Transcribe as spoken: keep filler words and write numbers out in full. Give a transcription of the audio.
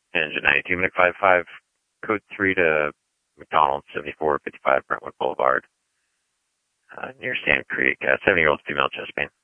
Engine ninety-two, Minute five five, code three to McDonald, seventy-four fifty-five Brentwood Boulevard, uh, near Sand Creek, uh, seventy-year-old female chest pain.